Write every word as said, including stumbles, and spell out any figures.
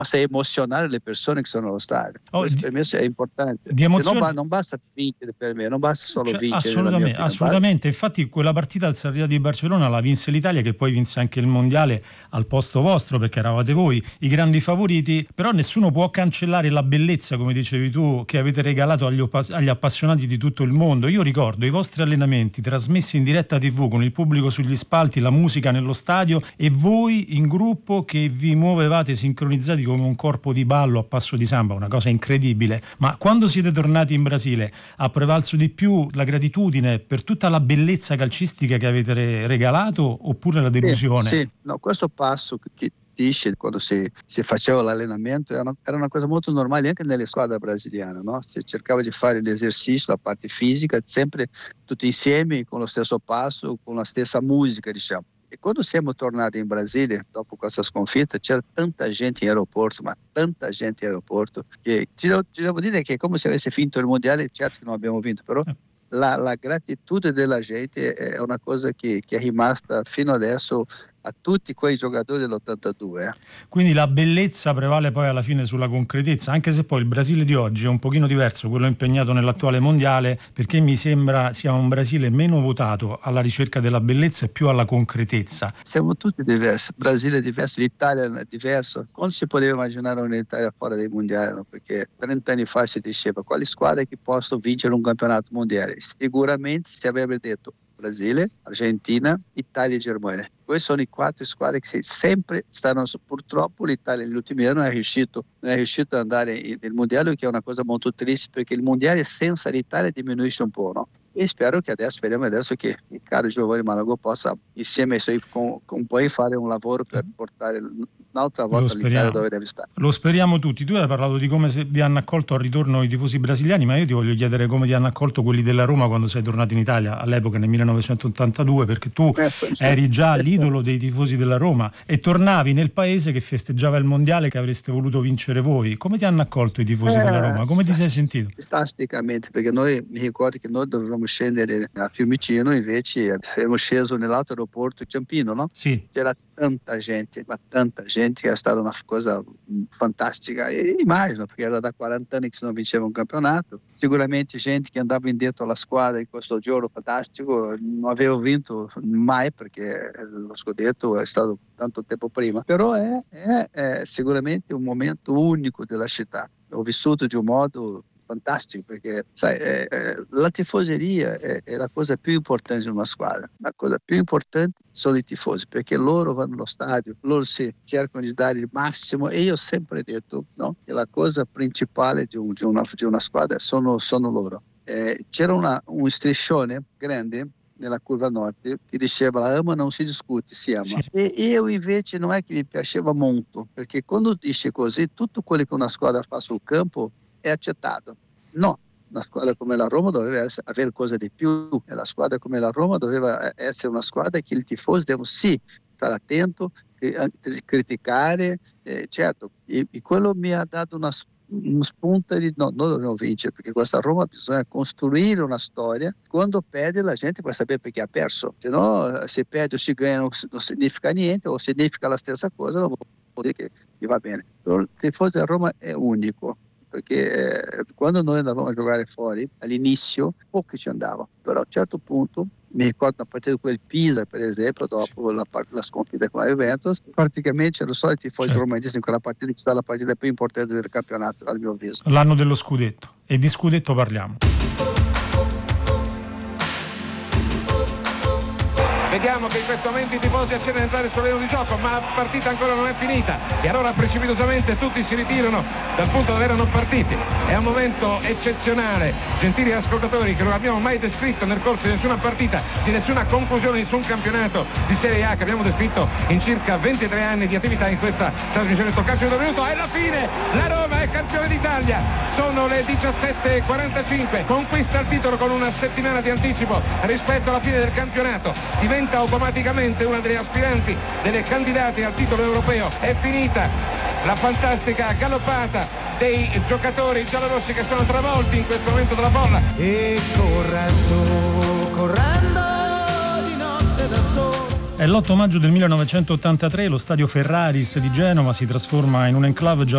emozionare le persone che sono allo stadio. Oh, Questo di, per me è importante. Di emozione... non, non basta vincere per me, non basta solo cioè, vincere. Assolutamente, assolutamente. Infatti quella partita al Sarriá di Barcellona la vinse l'Italia, che poi vinse anche il mondiale al posto vostro, perché eravate voi i grandi favoriti, però nessuno può cancellare la bellezza, come dicevi tu, che avete regalato agli, opp- agli appassionati di tutto il mondo. Io ricordo i vostri allenamenti trasmessi in diretta tivù con il pubblico sugli spalti, la musica nello stadio e voi in gruppo che vi muovevate sincronizzati come un corpo di ballo a passo di samba, una cosa incredibile. Ma quando siete tornati in Brasile ha prevalso di più la gratitudine per tutta la bellezza calcistica che avete re- regalato oppure la delusione? Sì, sì. No, questo passo che dice quando si, si faceva l'allenamento era una, era una cosa molto normale anche nelle squadre brasiliane, no? Si cercava di fare l'esercizio, la parte fisica, sempre tutti insieme con lo stesso passo, con la stessa musica, diciamo. E quando siamo tornati in Brasile, dopo questa sconfitta, c'era tanta gente in aeroporto, ma tanta gente in aeroporto, che ti devo, ti devo dire che è come se avesse vinto il mondiale, certo che non abbiamo vinto, però la, la gratitudine della gente è una cosa che, che è rimasta fino adesso a tutti quei giocatori dell'ottantadue. Eh. Quindi la bellezza prevale poi alla fine sulla concretezza, anche se poi il Brasile di oggi è un pochino diverso, quello impegnato nell'attuale mondiale, perché mi sembra sia un Brasile meno votato alla ricerca della bellezza e più alla concretezza. Siamo tutti diversi, il Brasile è diverso, l'Italia è diverso. Quando si poteva immaginare un'Italia fuori dai mondiali? No? Perché trenta anni fa si diceva quali squadre che possono vincere un campionato mondiale? Sicuramente si avrebbe detto Brasile, Argentina, Italia e Germania. Queste sono i quattro squadre che sempre stanno, purtroppo l'Italia negli ultimi anni non è riuscito, non è riuscito ad andare nel mondiale, che è una cosa molto triste perché il mondiale senza l'Italia diminuisce un po', no? E spero che adesso, speriamo adesso che il caro Giovanni Malagò possa insieme ai suoi compagni fare un lavoro per portare un'altra volta l'Italia dove deve stare. Lo speriamo tutti. Tu hai parlato di come vi hanno accolto al ritorno i tifosi brasiliani, ma io ti voglio chiedere come ti hanno accolto quelli della Roma quando sei tornato in Italia all'epoca nel millenovecentottantadue, perché tu eh, eri già l'idolo dei tifosi della Roma e tornavi nel paese che festeggiava il mondiale che avreste voluto vincere voi. Come ti hanno accolto i tifosi eh, della Roma? Come ti sei sentito? Fantasticamente, perché noi mi ricordo che noi dovevamo scendere a Fiumicino, invece abbiamo sceso nell'altro aeroporto Ciampino, no? Sì. C'era tanta gente, ma tanta gente, che è stata una cosa fantastica, e immagino, perché era da quaranta anni che si non vinceva un campionato, sicuramente gente che andava indietro alla squadra in questo giorno fantastico, non avevo vinto mai perché lo scudetto è stato tanto tempo prima, però è, è, è sicuramente un momento unico della città, ho vissuto di un modo fantastico, perché sai, eh, eh, la tifoseria è, è la cosa più importante di una squadra. La cosa più importante sono i tifosi, perché loro vanno allo stadio, loro si cercano di dare il massimo, e io ho sempre detto, no, che la cosa principale di, un, di, una, di una squadra sono, sono loro. Eh, c'era una, un striscione grande nella curva nord che diceva la ama non si discute, si ama. Sì. E io invece non è che mi piaceva molto, perché quando dice così tutto quello che una squadra fa sul campo è accettato. No, una squadra come la Roma doveva essere, avere cosa di più, e la squadra come la Roma doveva essere una squadra che il tifoso deve sì stare attento, criticare, eh, certo, e, e quello mi ha dato una, una spunta di no, noi dobbiamo vincere, perché questa Roma bisogna costruire una storia, quando perde la gente può sapere perché ha perso, se no se perde o si ganha non, non significa niente, o significa la stessa cosa, non vuol dire che, che va bene. Però il tifoso della Roma è unico, perché eh, quando noi andavamo a giocare fuori all'inizio pochi ci andavano, però a un certo punto mi ricordo a partire di quel Pisa, per esempio, dopo la, la sconfitta con la Juventus, praticamente c'erano solo i tifosi certo. romantisti in quella partita, che è stata la partita più importante del campionato al mio avviso. L'anno dello scudetto, e di scudetto parliamo. Vediamo che in questo momento i tifosi accendono ad entrare sul terreno di gioco, ma la partita ancora non è finita e allora precipitosamente tutti si ritirano dal punto dove erano partiti. È un momento eccezionale, gentili ascoltatori, che non abbiamo mai descritto nel corso di nessuna partita, di nessuna conclusione di nessun campionato di Serie A che abbiamo descritto in circa ventitré anni di attività in questa trasmissione. Sto calcio di un minuto e alla fine la Roma è campione d'Italia. Sono le diciassette e quarantacinque, conquista il titolo con una settimana di anticipo rispetto alla fine del campionato. Diventa automaticamente una delle aspiranti, delle candidate al titolo europeo. È finita la fantastica galoppata dei giocatori giallorossi che sono travolti in questo momento dalla bolla. E correndo, correndo di notte da solo. È l'otto maggio del millenovecentottantatré, lo stadio Ferraris di Genova si trasforma in un enclave già